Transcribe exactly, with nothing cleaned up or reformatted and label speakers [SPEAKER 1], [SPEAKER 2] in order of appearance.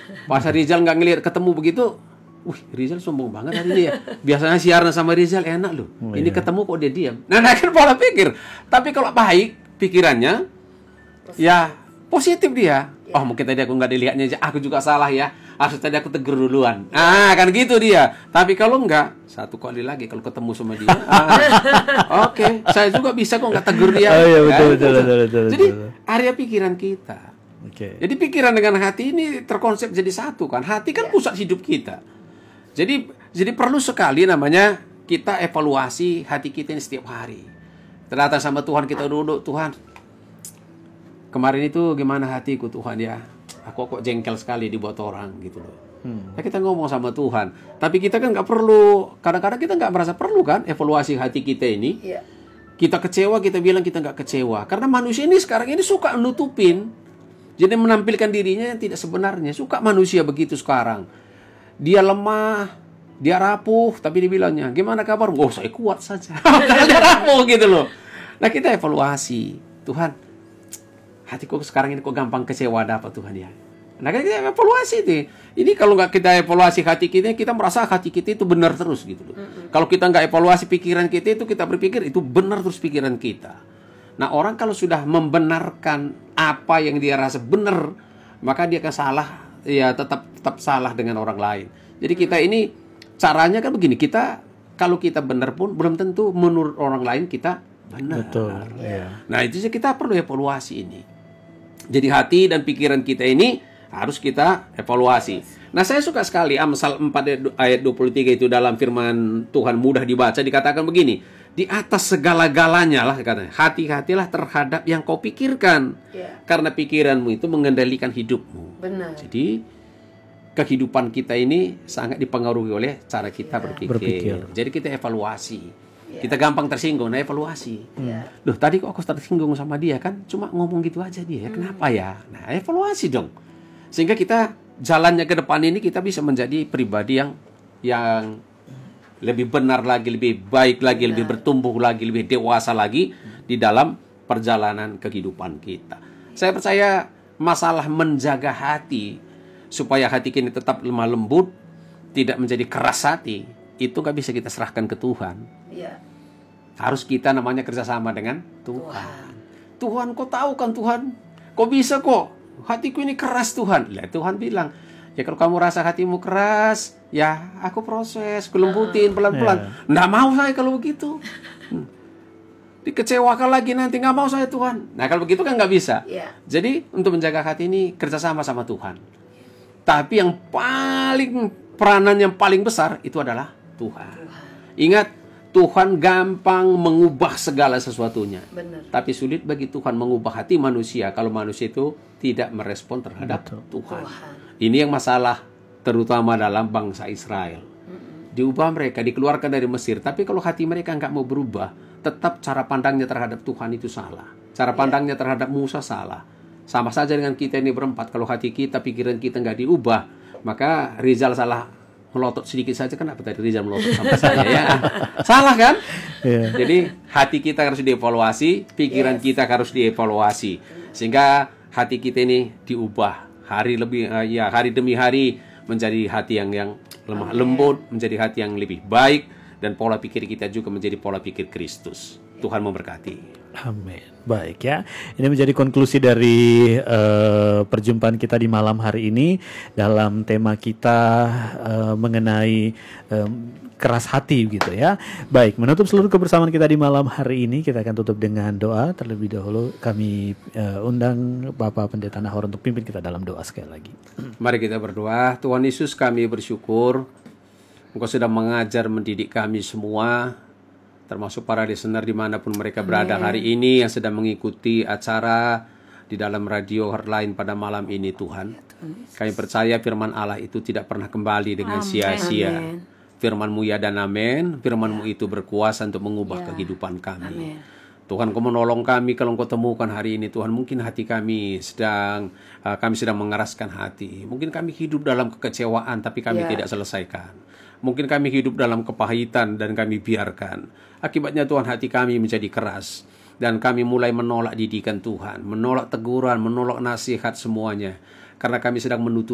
[SPEAKER 1] Pas Rizal nggak ngelihat ketemu begitu, wih Rizal sombong banget hari ini ya. Biasanya siaran sama Rizal enak loh.
[SPEAKER 2] Oh,
[SPEAKER 1] ini
[SPEAKER 2] iya.
[SPEAKER 1] ketemu kok dia diam. Nah, nah kan pola pikir. Tapi kalau baik pikirannya,
[SPEAKER 3] Positif.
[SPEAKER 1] ya positif dia. Oh mungkin tadi aku nggak dilihatnya aja, aku juga salah ya. Harus tadi aku tegur duluan. Ah kan gitu dia. Tapi kalau enggak, satu kali lagi kalau ketemu sama dia, ah, oke, okay, saya juga bisa kok nggak tegur dia.
[SPEAKER 2] Oh iya betul
[SPEAKER 1] Kan?
[SPEAKER 2] betul betul betul.
[SPEAKER 1] Jadi
[SPEAKER 2] betul.
[SPEAKER 1] area pikiran kita.
[SPEAKER 2] Oke.
[SPEAKER 1] Jadi pikiran dengan hati ini terkonsep jadi satu kan. Hati kan pusat hidup kita. Jadi jadi perlu sekali namanya kita evaluasi hati kita ini setiap hari. Kita datang sama Tuhan, kita duduk, Tuhan, kemarin itu gimana hatiku Tuhan ya? Aku kok jengkel sekali dibuat orang gitu loh. Hmm. Ya kita ngomong sama Tuhan. Tapi kita kan nggak perlu, kadang-kadang kita nggak merasa perlu kan evaluasi hati kita ini.
[SPEAKER 3] Iya.
[SPEAKER 1] Kita kecewa, kita bilang kita nggak kecewa. Karena manusia ini sekarang ini suka nutupin. Jadi menampilkan dirinya yang tidak sebenarnya. Suka manusia begitu sekarang. Dia lemah, dia rapuh, tapi dibilangnya, gimana kabar? Oh saya kuat saja. Dia rapuh gitu loh. Nah kita evaluasi. Tuhan, hatiku sekarang ini kok gampang kecewa dapat Tuhan ya. Nah kita evaluasi deh. Ini kalau nggak kita evaluasi hati kita, kita merasa hati kita itu benar terus gitu loh. Mm-hmm. Kalau kita nggak evaluasi pikiran kita itu, kita berpikir itu benar terus pikiran kita. Nah orang kalau sudah membenarkan apa yang dia rasa benar, maka dia akan salah, ya tetap tetap salah dengan orang lain. Jadi kita ini caranya kan begini, kita kalau kita benar pun belum tentu menurut orang lain kita benar.
[SPEAKER 2] Betul. Ya.
[SPEAKER 1] Nah itu sih kita perlu evaluasi ini. Jadi hati dan pikiran kita ini harus kita evaluasi. Nah saya suka sekali Amsal empat ayat dua puluh tiga itu dalam firman Tuhan mudah dibaca, dikatakan begini. Di atas segala-galanya lah katanya, hati-hatilah terhadap yang kau pikirkan.
[SPEAKER 3] Ya.
[SPEAKER 1] Karena pikiranmu itu mengendalikan hidupmu.
[SPEAKER 3] Benar.
[SPEAKER 1] Jadi kehidupan kita ini sangat dipengaruhi oleh cara kita ya. berpikir.
[SPEAKER 2] berpikir.
[SPEAKER 1] Jadi kita evaluasi. Ya. Kita gampang tersinggung, nah evaluasi.
[SPEAKER 3] Ya.
[SPEAKER 1] Loh tadi kok aku tersinggung sama dia kan? Cuma ngomong gitu aja dia,
[SPEAKER 3] Hmm.
[SPEAKER 1] kenapa ya? Nah evaluasi dong. Sehingga kita jalannya ke depan ini kita bisa menjadi pribadi yang yang lebih benar lagi, lebih baik lagi, benar. lebih bertumbuh lagi, lebih dewasa lagi di dalam perjalanan kehidupan kita. Saya percaya masalah menjaga hati supaya hati kita tetap lemah lembut, tidak menjadi keras hati, itu nggak bisa kita serahkan ke Tuhan.
[SPEAKER 3] Ya.
[SPEAKER 1] Harus kita namanya kerjasama dengan Tuhan. Tuhan, Tuhan kau tahu kan Tuhan, kau bisa kok. Hatiku ini keras Tuhan. Lah Tuhan bilang, ya kalau kamu rasa hatimu keras, ya aku proses, kelembutin pelan-pelan. Yeah. Nggak mau saya kalau begitu. Hmm. Dikecewakan lagi nanti, nggak mau saya Tuhan. Nah kalau begitu kan nggak bisa.
[SPEAKER 3] Yeah.
[SPEAKER 1] Jadi untuk menjaga hati ini kerjasama sama Tuhan. Tapi yang paling peranan yang paling besar itu adalah Tuhan. Tuhan. Ingat, Tuhan gampang mengubah segala sesuatunya.
[SPEAKER 3] Benar.
[SPEAKER 1] Tapi sulit bagi Tuhan mengubah hati manusia kalau manusia itu tidak merespon terhadap Betul. Tuhan. Tuhan. Ini yang masalah terutama dalam bangsa Israel. Mm-mm. Diubah mereka, dikeluarkan dari Mesir. Tapi kalau hati mereka nggak mau berubah, tetap cara pandangnya terhadap Tuhan itu salah. Cara pandangnya yeah. terhadap Musa salah. Sama saja dengan kita ini berempat. Kalau hati kita, pikiran kita nggak diubah, maka Rizal salah melotot sedikit saja. Kenapa tadi Rizal melotot sama saya ya? Salah kan? Yeah. Jadi hati kita harus dievaluasi, pikiran yes. kita harus dievaluasi, sehingga hati kita ini diubah hari lebih uh, ya hari demi hari menjadi hati yang yang lemah Amen. lembut, menjadi hati yang lebih baik, dan pola pikir kita juga menjadi pola pikir Kristus. Tuhan memberkati.
[SPEAKER 2] Amin. Baik ya. Ini menjadi konklusi dari uh, perjumpaan kita di malam hari ini dalam tema kita uh, mengenai um, keras hati gitu ya. Baik, menutup seluruh kebersamaan kita di malam hari ini, kita akan tutup dengan doa. Terlebih dahulu kami uh, undang Bapak Pendeta Nahor untuk pimpin kita dalam doa sekali lagi.
[SPEAKER 1] Mari kita berdoa. Tuhan Yesus, kami bersyukur Engkau sudah mengajar mendidik kami semua, termasuk para listener dimanapun mereka berada hari ini yang sedang mengikuti acara di dalam radio Heartline pada malam ini. Tuhan, kami percaya firman Allah itu tidak pernah kembali dengan Amen. sia-sia. Firman-Mu ya dan amin. Firman-Mu ya. itu berkuasa untuk mengubah ya. kehidupan kami. Amen. Tuhan, Kau menolong kami kalau Kau temukan hari ini. Tuhan, mungkin hati kami sedang uh, kami sedang mengeraskan hati. Mungkin kami hidup dalam kekecewaan tapi kami ya. tidak selesaikan. Mungkin kami hidup dalam kepahitan dan kami biarkan. Akibatnya Tuhan, hati kami menjadi keras. Dan kami mulai menolak didikan Tuhan, menolak teguran, menolak nasihat semuanya. Karena kami sedang menutup